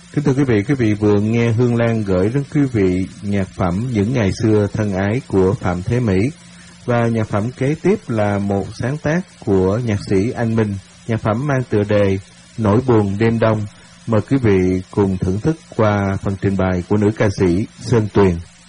Kính thưa quý vị vừa nghe Hương Lan gửi đến quý vị nhạc phẩm Những Ngày Xưa Thân Ái của Phạm Thế Mỹ. Và nhạc phẩm kế tiếp là một sáng tác của nhạc sĩ Anh Minh. Nhạc phẩm mang tựa đề Nỗi Buồn Đêm Đông. Mời quý vị cùng thưởng thức qua phần trình bày của nữ ca sĩ Sơn Tuyền.